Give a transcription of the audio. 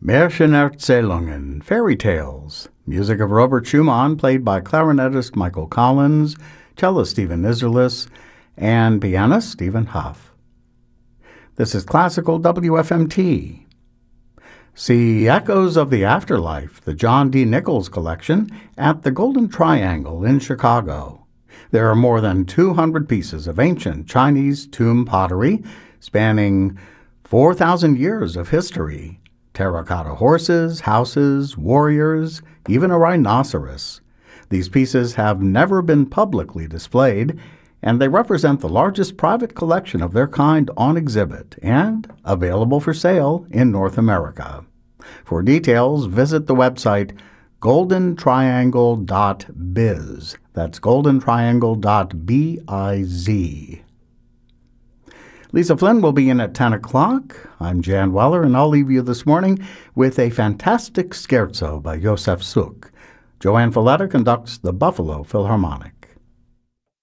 Märchenerzählungen, fairy tales. Music of Robert Schumann, played by clarinetist Michael Collins, cellist Stephen Isserlis, and pianist Stephen Huff. This is Classical WFMT. See Echoes of the Afterlife, the John D. Nichols collection, at the Golden Triangle in Chicago. There are more than 200 pieces of ancient Chinese tomb pottery spanning 4,000 years of history. Terracotta horses, houses, warriors, even a rhinoceros. These pieces have never been publicly displayed, and they represent the largest private collection of their kind on exhibit and available for sale in North America. For details, visit the website goldentriangle.biz. That's goldentriangle.biz. Lisa Flynn will be in at 10 o'clock. I'm Jan Weller, and I'll leave you this morning with a fantastic scherzo by Josef Suk. Joanne Falletta conducts the Buffalo Philharmonic.